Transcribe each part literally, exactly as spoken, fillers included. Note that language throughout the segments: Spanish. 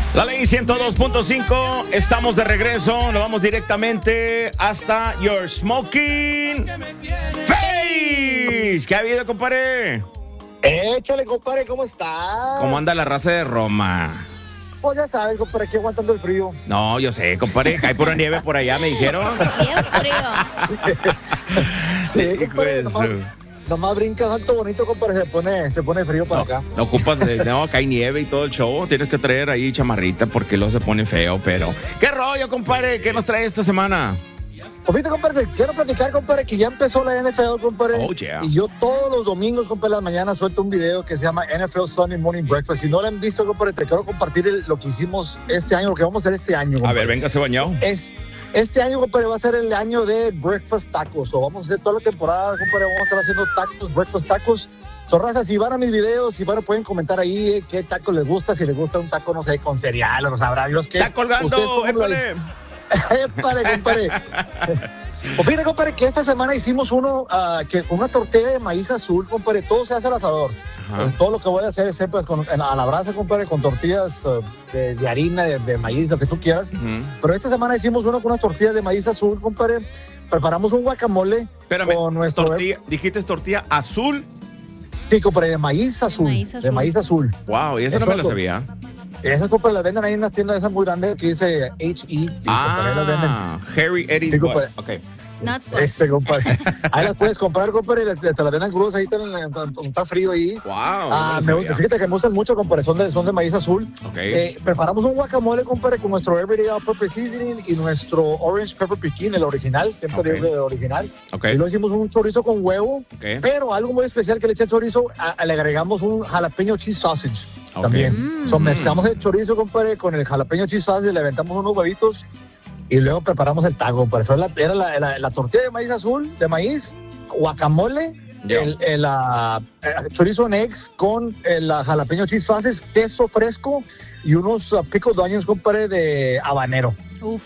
La ley ciento dos punto cinco, estamos de regreso, nos vamos directamente hasta Your Smoking Face. ¿Qué ha habido, compadre? Échale, compadre, ¿cómo está? ¿Cómo anda la raza de Roma? Pues ya sabes, compadre, aquí aguantando el frío. No, yo sé, compadre, cae pura nieve por allá, me dijeron. Bien frío. Sí, Hijo compadre, de nomás, su- nomás brincas alto bonito, compadre, se pone, se pone frío para No, acá. no ocupas de, no, cae nieve y todo el show. Tienes que traer ahí chamarrita porque luego se pone feo, pero. ¿Qué rollo, compadre? ¿Qué nos trae esta semana? Pues fíjate, compadre, quiero platicar, compadre, que ya empezó la N F L, compadre. Oh, yeah. Y yo todos los domingos, compadre, las mañanas suelto un video que se llama N F L Sunday Morning Breakfast. Si no lo han visto, compadre, te quiero compartir el- lo que hicimos este año, lo que vamos a hacer este año, A compadre. ver, véngase bañado. Es, este año, compadre, va a ser el año de Breakfast Tacos. O vamos a hacer toda la temporada, compadre, vamos a estar haciendo tacos, Breakfast Tacos. Son razas, si van a mis videos, si van, a pueden comentar ahí eh, qué taco les gusta, si les gusta un taco, no sé, con cereal, o no sabrá Dios qué. ¡Está colgando! Ustedes pónganlo ahí. ¡Épale! Épale, compadre. Pues fíjate, compadre, que esta semana hicimos uno, uh, que una tortilla de maíz azul, compadre, todo se hace al asador. Ajá. Pues todo lo que voy a hacer es pues, con, en- a la brasa, compadre, con tortillas uh, de, de harina, de, de maíz, lo que tú quieras. Ujú. Pero esta semana hicimos uno con unas tortillas de maíz azul, compadre. Preparamos un guacamole Espérame, con nuestro... tortilla, dijiste tortilla azul. Sí, compadre, de maíz azul. Maíz De azul. maíz azul. Wow, y esa Eso no me la es- sabía. Esas, compadre, las venden ahí en unas tiendas esas muy grandes que dice H E. Y, compadre, ahí las venden. Ah, Harry Eddie. Sí, Boy. compadre. Ok. Not spicy. Ese, compadre. Ahí las puedes comprar, compadre, y las- te las venden crudas ahí, te las- está frío ahí. Wow. Ah, no me me la gusta. sabía. Fíjate que me gustan mucho, compadre, son de, son de maíz azul. Ok. Eh, preparamos un guacamole, compadre, con nuestro Everyday All-Purpose Seasoning y nuestro Orange Pepper Piquín, el original, siempre Ok. digo el original. Ok. Y luego hicimos un chorizo con huevo, Ok. pero algo muy especial que le eché al chorizo, a- a- le agregamos un jalapeño cheese sausage Ok. también. Mm. So, mezclamos el chorizo, compadre, con el jalapeño cheese sausage, le aventamos unos huevitos y luego preparamos el taco, compadre. Eso era la, era la, la- la tortilla de maíz azul, de maíz, guacamole, Ya. el, el, ah, eh, chorizo en eggs con el ah, jalapeño cheese sausage, queso fresco y unos uh, pickled onions, compadre, de habanero. Uf.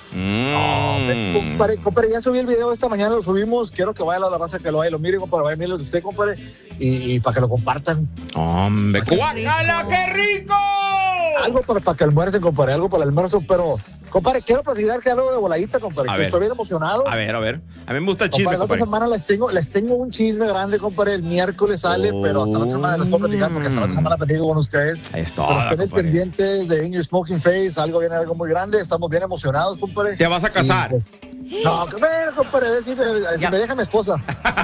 Mm. Compadre, compadre, ya subí el video esta mañana, lo subimos. Quiero que vaya a la raza que lo vaya y lo mire, compadre. Vaya a mirarlo de usted, compadre, y, y para que lo compartan. Hombre, Qué ¡guácala, rico. qué rico! Algo para, para que almuercen, compadre, algo para el almuerzo. Pero, compadre, quiero platicar que algo de voladita, compadre, A que ver. estoy bien emocionado. A ver, a ver. A mí me gusta el chisme, Compadre, la otra compadre. semana les tengo, les tengo un chisme grande, compadre. El miércoles sale, Oh. pero hasta la otra semana les puedo platicar porque hasta la otra semana platico con ustedes. Ahí es Pero todo, estén compadre. pendientes de In Your Smoking Face, algo viene, algo muy grande. Estamos bien emocionados, compadre. ¿Te vas a casar? Y, pues, no, que ver, compadre, a ver si me, si Ya. me deja mi esposa.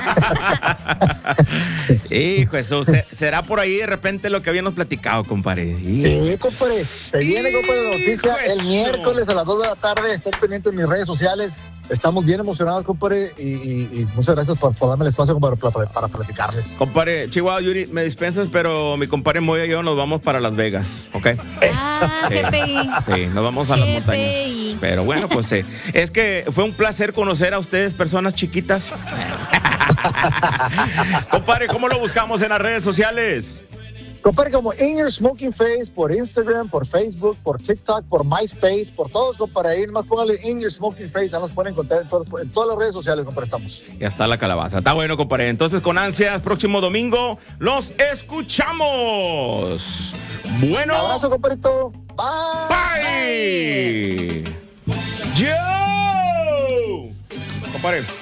Hijo de su, se- será por ahí de repente lo que habíamos platicado, compadre. Sí, compadre. Se viene, compadre, la noticia Hijo de el su- miércoles a las dos de la tarde. Estén pendientes en mis redes sociales. Estamos bien emocionados, compadre. Y, y- y muchas gracias por, por darme el espacio, compadre, para, para, para platicarles. Compadre, Chihuahua, Yuri, me dispensas, pero mi compadre Moya y yo nos vamos para Las Vegas, ¿ok? Ah, Sí. G P I. Sí, nos vamos a las G P montañas. I. Pero bueno, pues eh, es que fue un placer conocer a ustedes, personas chiquitas. Compadre, ¿cómo lo buscamos en las redes sociales? Compadre, como In Your Smoking Face, por Instagram, por Facebook, por TikTok, por MySpace, por todos, compadre. Ahí nomás póngale In Your Smoking Face. Ya nos pueden encontrar en, todo- en todas las redes sociales, compadre, estamos. Ya está la calabaza. Está bueno, compadre. Entonces, con ansias, próximo domingo, los escuchamos. Bueno, Un abrazo, compadrito. Bye. bye. Yo. Compadre.